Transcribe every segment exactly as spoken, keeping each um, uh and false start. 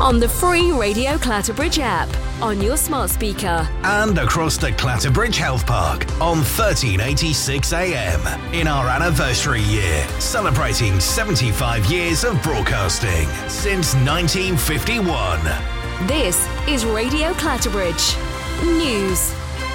on the free Radio Clatterbridge app, on your smart speaker, and across the Clatterbridge Health Park on thirteen eighty-six A M in our anniversary year, celebrating seventy-five years of broadcasting since nineteen fifty-one. This is Radio Clatterbridge News.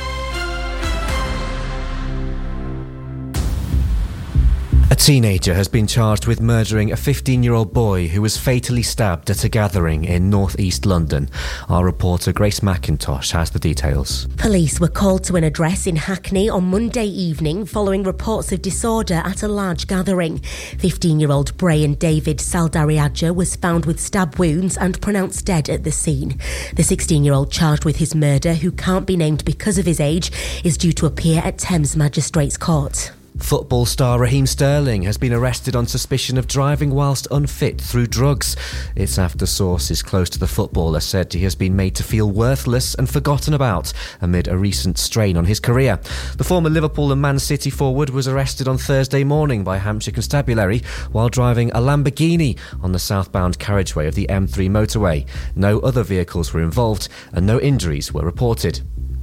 A teenager has been charged with murdering a fifteen-year-old boy who was fatally stabbed at a gathering in North East London. Our reporter Grace McIntosh has the details. Police were called to an address in Hackney on Monday evening following reports of disorder at a large gathering. fifteen-year-old Brian David Saldariadja was found with stab wounds and pronounced dead at the scene. The sixteen-year-old charged with his murder, who can't be named because of his age, is due to appear at Thames Magistrates Court. Football star Raheem Sterling has been arrested on suspicion of driving whilst unfit through drugs. It's after sources close to the footballer said he has been made to feel worthless and forgotten about amid a recent strain on his career. The former Liverpool and Man City forward was arrested on Thursday morning by Hampshire Constabulary while driving a Lamborghini on the southbound carriageway of the M three motorway. No other vehicles were involved and no injuries were reported.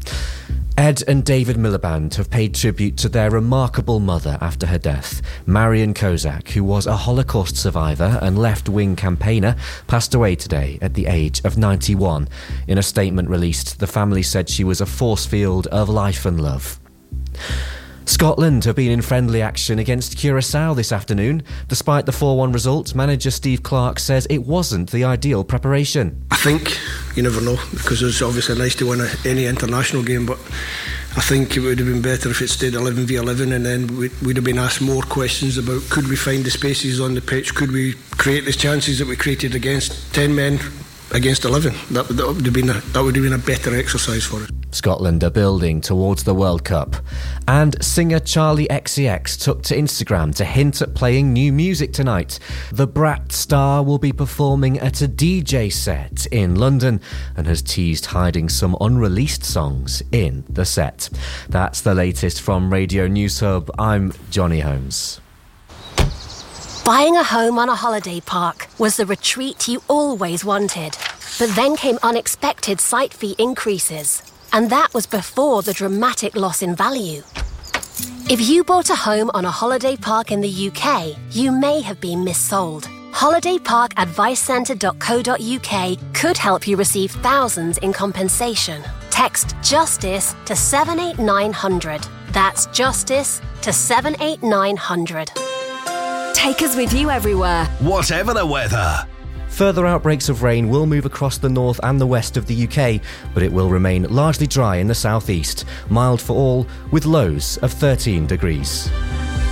Ed and David Miliband have paid tribute to their remarkable mother after her death. Marian Kozak, who was a Holocaust survivor and left-wing campaigner, passed away today at the age of ninety-one. In a statement released, the family said she was a force field of life and love. Scotland have been in friendly action against Curaçao this afternoon. Despite the four one result, manager Steve Clarke says it wasn't the ideal preparation. I think, you never know, because it's obviously nice to win a, any international game, but I think it would have been better if it stayed eleven v eleven, and then we'd, we'd have been asked more questions about could we find the spaces on the pitch, could we create the chances that we created against ten men against eleven. That, that, would have been a, that would have been a better exercise for us. Scotland are building towards the World Cup. And singer Charlie X C X took to Instagram to hint at playing new music tonight. The Brat star will be performing at a D J set in London and has teased hiding some unreleased songs in the set. That's the latest from Radio News Hub. I'm Johnny Holmes. Buying a home on a holiday park was the retreat you always wanted. But then came unexpected site fee increases. And that was before the dramatic loss in value. If you bought a home on a holiday park in the U K, you may have been missold. holiday park advice centre dot co dot uk could help you receive thousands in compensation. Text JUSTICE to seven eight nine hundred. That's JUSTICE to seven eight nine hundred. Take us with you everywhere, whatever the weather. Further outbreaks of rain will move across the north and the west of the U K, but it will remain largely dry in the southeast. Mild for all, with lows of thirteen degrees.